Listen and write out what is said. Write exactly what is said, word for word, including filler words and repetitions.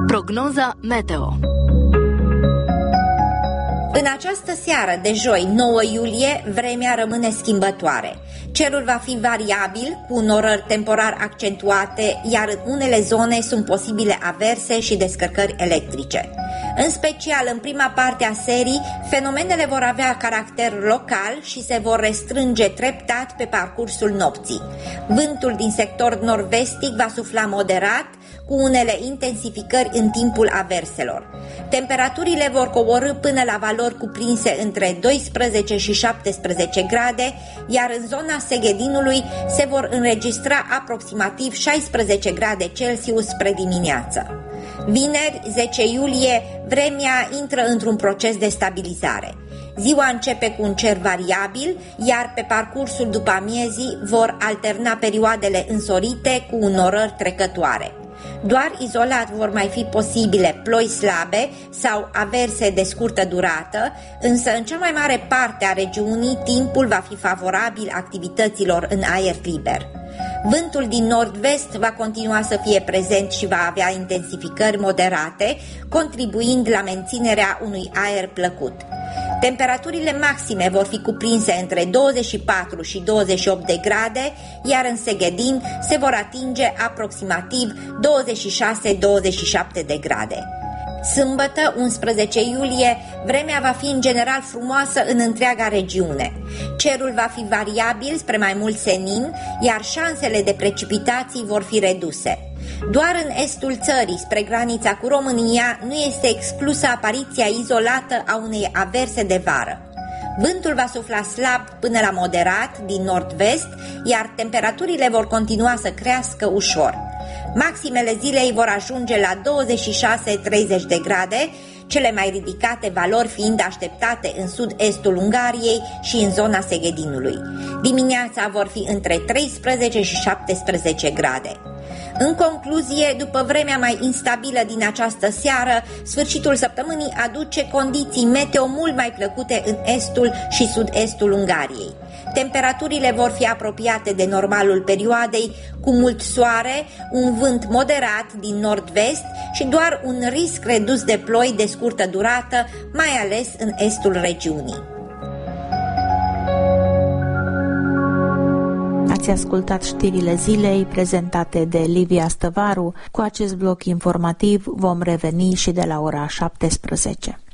Prognoza meteo. În această seară de joi, nouă iulie, vremea rămâne schimbătoare. Cerul va fi variabil, cu norări temporar accentuate, iar în unele zone sunt posibile averse și descărcări electrice. În special, în prima parte a serii, fenomenele vor avea caracter local și se vor restrânge treptat pe parcursul nopții. Vântul din sector nord-vestic va sufla moderat, cu unele intensificări în timpul averselor. Temperaturile vor coborî până la valori cuprinse între doisprezece și șaptesprezece grade, iar în zona Seghedinului se vor înregistra aproximativ șaisprezece grade Celsius spre dimineață. Vineri, zece iulie, vremea intră într-un proces de stabilizare. Ziua începe cu un cer variabil, iar pe parcursul după amiezii vor alterna perioadele însorite cu norări trecătoare. Doar izolat vor mai fi posibile ploi slabe sau averse de scurtă durată, însă în cea mai mare parte a regiunii timpul va fi favorabil activităților în aer liber. Vântul din nord-vest va continua să fie prezent și va avea intensificări moderate, contribuind la menținerea unui aer plăcut. Temperaturile maxime vor fi cuprinse între douăzeci și patru și douăzeci și opt de grade, iar în Seghedin se vor atinge aproximativ douăzeci și șase - douăzeci și șapte de grade. Sâmbătă, unsprezece iulie, vremea va fi în general frumoasă în întreaga regiune. Cerul va fi variabil spre mai mult senin, iar șansele de precipitații vor fi reduse. Doar în estul țării, spre granița cu România, nu este exclusă apariția izolată a unei averse de vară. Vântul va sufla slab până la moderat din nord-vest, iar temperaturile vor continua să crească ușor. Maximele zilei vor ajunge la douăzeci și șase - treizeci de grade, cele mai ridicate valori fiind așteptate în sud-estul Ungariei și în zona Seghedinului. Dimineața vor fi între treisprezece și șaptesprezece grade. În concluzie, după vremea mai instabilă din această seară, sfârșitul săptămânii aduce condiții meteo mult mai plăcute în estul și sud-estul Ungariei. Temperaturile vor fi apropiate de normalul perioadei, cu mult soare, un vânt moderat din nord-vest și doar un risc redus de ploi de scurtă durată, mai ales în estul regiunii. Ați ascultat știrile zilei prezentate de Livia Stăvaru. Cu acest bloc informativ vom reveni și de la ora șaptesprezece.